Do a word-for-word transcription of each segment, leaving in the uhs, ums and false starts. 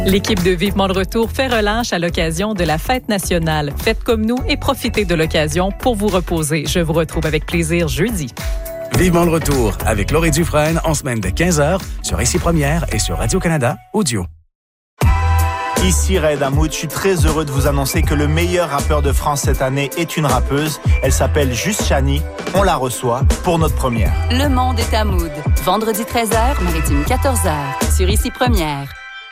L'équipe de Vivement le Retour fait relâche à l'occasion de la fête nationale. Faites comme nous et profitez de l'occasion pour vous reposer. Je vous retrouve avec plaisir jeudi. Vivement le Retour avec Laurie Dufresne en semaine de quinze heures sur Ici Première et sur Radio-Canada Audio. Ici Raed Hamoud, je suis très heureux de vous annoncer que le meilleur rappeur de France cette année est une rappeuse. Elle s'appelle Juste Chani. On la reçoit pour notre première. Le monde est à Mood. Vendredi treize heures, Maritime quatorze heures. Sur Ici Première.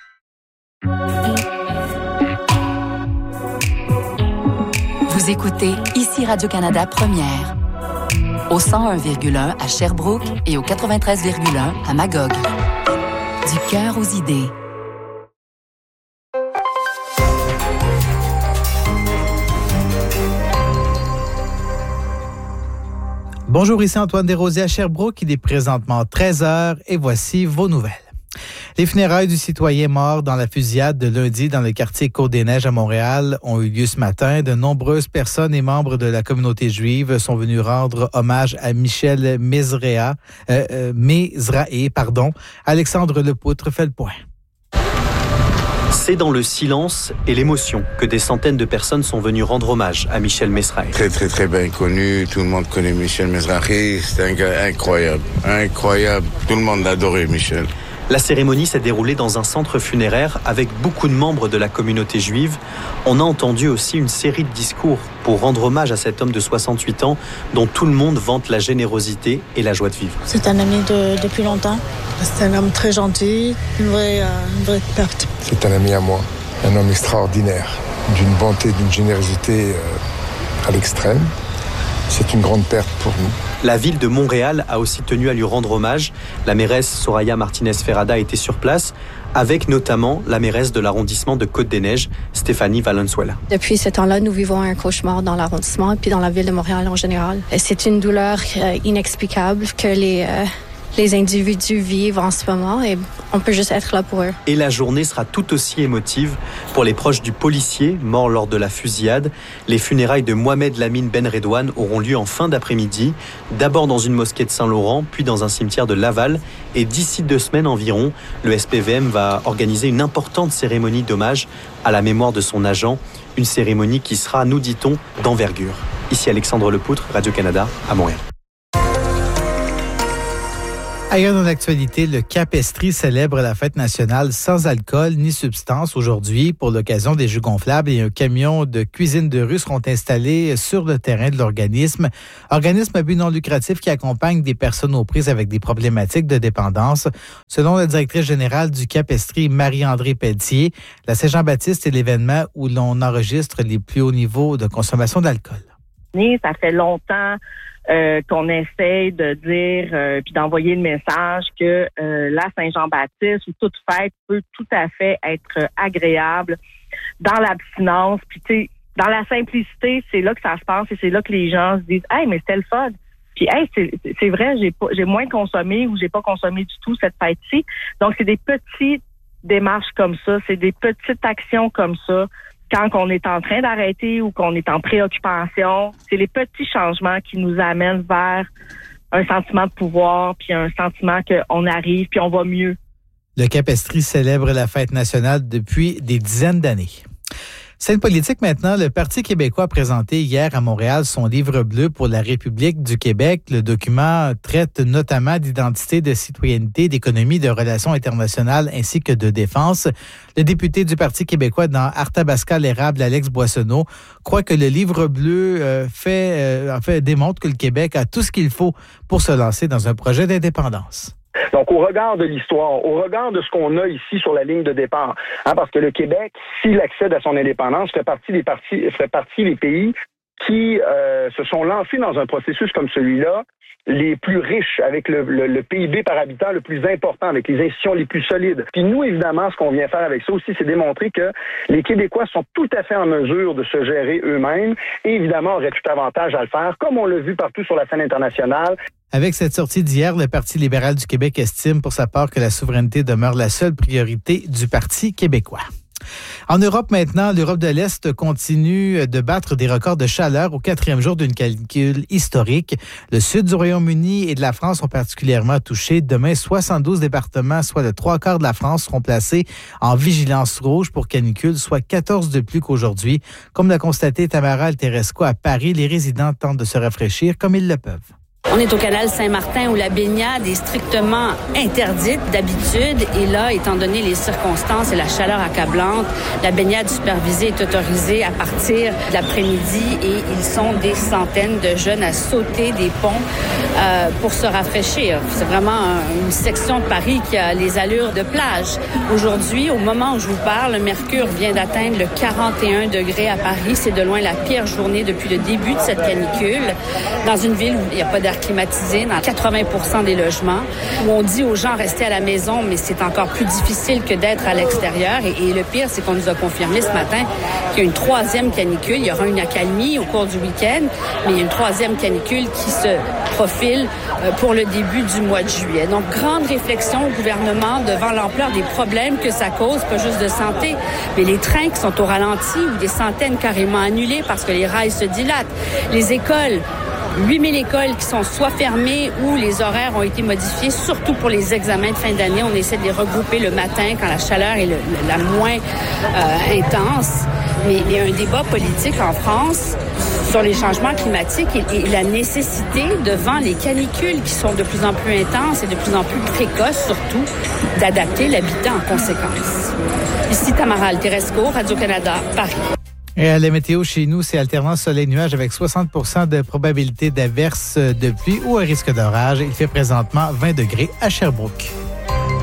Vous écoutez Ici Radio-Canada Première. Au cent un virgule un à Sherbrooke et au quatre-vingt-treize virgule un à Magog. Du cœur aux idées. Bonjour, ici Antoine Desrosiers à Sherbrooke. Il est présentement treize heures et voici vos nouvelles. Les funérailles du citoyen mort dans la fusillade de lundi dans le quartier Côte-des-Neiges à Montréal ont eu lieu ce matin. De nombreuses personnes et membres de la communauté juive sont venus rendre hommage à Michel Mezrahi, euh, euh, Mezrahi, pardon. Alexandre Lepoutre fait le point. C'est dans le silence et l'émotion que des centaines de personnes sont venues rendre hommage à Michel Mezrahi. Très, très, très bien connu. Tout le monde connaît Michel Mezrahi. C'est un gars incroyable. Incroyable. Tout le monde l'adorait, Michel. La cérémonie s'est déroulée dans un centre funéraire avec beaucoup de membres de la communauté juive. On a entendu aussi une série de discours pour rendre hommage à cet homme de soixante-huit ans dont tout le monde vante la générosité et la joie de vivre. C'est un ami de, depuis longtemps. C'est un homme très gentil, une vraie, euh, une vraie perte. C'est un ami à moi, un homme extraordinaire, d'une bonté, d'une générosité euh, à l'extrême. C'est une grande perte pour nous. La ville de Montréal a aussi tenu à lui rendre hommage. La mairesse Soraya Martinez-Ferrada était sur place, avec notamment la mairesse de l'arrondissement de Côte-des-Neiges, Stéphanie Valenzuela. Depuis ce temps-là, nous vivons un cauchemar dans l'arrondissement et puis dans la ville de Montréal en général. C'est une douleur euh, inexplicable que les... Euh les individus vivent en ce moment et on peut juste être là pour eux. Et la journée sera tout aussi émotive pour les proches du policier mort lors de la fusillade. Les funérailles de Mohamed Lamine Ben Redouane auront lieu en fin d'après-midi, d'abord dans une mosquée de Saint-Laurent, puis dans un cimetière de Laval. Et d'ici deux semaines environ, le S P V M va organiser une importante cérémonie d'hommage à la mémoire de son agent, une cérémonie qui sera, nous dit-on, d'envergure. Ici Alexandre Lepoutre, Radio-Canada, à Montréal. Ailleurs dans l'actualité, le Capestry célèbre la fête nationale sans alcool ni substance aujourd'hui. Pour l'occasion des jeux gonflables et un camion de cuisine de rue seront installés sur le terrain de l'organisme. Organisme à but non lucratif qui accompagne des personnes aux prises avec des problématiques de dépendance. Selon la directrice générale du Capestry, Marie-André Pelletier, la Saint-Jean-Baptiste est l'événement où l'on enregistre les plus hauts niveaux de consommation d'alcool. Ça fait longtemps Euh, qu'on essaie de dire euh, puis d'envoyer le message que euh, la Saint-Jean-Baptiste ou toute fête peut tout à fait être agréable dans l'abstinence. Puis tu sais, dans la simplicité, c'est là que ça se passe et c'est là que les gens se disent « Hey, mais c'était le fun! » Puis « Hey, c'est, c'est vrai, j'ai pas, j'ai moins consommé ou j'ai pas consommé du tout cette fête-ci. » Donc, c'est des petites démarches comme ça, c'est des petites actions comme ça. Quand on est en train d'arrêter ou qu'on est en préoccupation, c'est les petits changements qui nous amènent vers un sentiment de pouvoir, puis un sentiment qu'on arrive, puis on va mieux. Le Capestry célèbre la fête nationale depuis des dizaines d'années. Scène politique maintenant, le Parti québécois a présenté hier à Montréal son livre bleu pour la République du Québec. Le document traite notamment d'identité, de citoyenneté, d'économie, de relations internationales ainsi que de défense. Le député du Parti québécois dans Arthabasca, l'érable, Alex Boissonneau, croit que le livre bleu euh, fait, euh, en fait, démontre que le Québec a tout ce qu'il faut pour se lancer dans un projet d'indépendance. Donc, au regard de l'histoire, au regard de ce qu'on a ici sur la ligne de départ, hein, parce que le Québec, s'il accède à son indépendance, fait partie des parties, fait partie des pays qui euh, se sont lancés dans un processus comme celui-là, les plus riches, avec le, le, le P I B par habitant le plus important, avec les institutions les plus solides. Puis nous, évidemment, ce qu'on vient faire avec ça aussi, c'est démontrer que les Québécois sont tout à fait en mesure de se gérer eux-mêmes et évidemment auraient tout avantage à le faire, comme on l'a vu partout sur la scène internationale. Avec cette sortie d'hier, le Parti libéral du Québec estime pour sa part que la souveraineté demeure la seule priorité du Parti québécois. En Europe maintenant, l'Europe de l'Est continue de battre des records de chaleur au quatrième jour d'une canicule historique. Le sud du Royaume-Uni et de la France sont particulièrement touchés. Demain, soixante-douze départements, soit le trois quarts de la France, seront placés en vigilance rouge pour canicule, soit quatorze de plus qu'aujourd'hui. Comme l'a constaté Tamara Alteresco à Paris, les résidents tentent de se rafraîchir comme ils le peuvent. On est au canal Saint-Martin où la baignade est strictement interdite d'habitude. Et là, étant donné les circonstances et la chaleur accablante, la baignade supervisée est autorisée à partir de l'après-midi et ils sont des centaines de jeunes à sauter des ponts euh, pour se rafraîchir. C'est vraiment un, une section de Paris qui a les allures de plage. Aujourd'hui, au moment où je vous parle, le mercure vient d'atteindre le quarante et un degrés à Paris. C'est de loin la pire journée depuis le début de cette canicule. Dans une ville où il n'y a pas d'air climatisé dans quatre-vingts pour cent des logements, où on dit aux gens restez à la maison, mais c'est encore plus difficile que d'être à l'extérieur. Et, et le pire, c'est qu'on nous a confirmé ce matin qu'il y a une troisième canicule. Il y aura une accalmie au cours du week-end, mais il y a une troisième canicule qui se profile pour le début du mois de juillet. Donc, grande réflexion au gouvernement devant l'ampleur des problèmes que ça cause, pas juste de santé, mais les trains qui sont au ralenti ou des centaines carrément annulés parce que les rails se dilatent. Les écoles, huit mille écoles qui sont soit fermées ou les horaires ont été modifiés, surtout pour les examens de fin d'année. On essaie de les regrouper le matin quand la chaleur est le, la moins euh, intense. Mais il y a un débat politique en France sur les changements climatiques et, et la nécessité, devant les canicules qui sont de plus en plus intenses et de plus en plus précoces surtout, d'adapter l'habitat en conséquence. Ici Tamara Alteresco, Radio-Canada, Paris. Et à la météo chez nous, c'est alternance soleil-nuage avec soixante pour cent de probabilité d'averse de pluie ou un risque d'orage. Il fait présentement vingt degrés à Sherbrooke.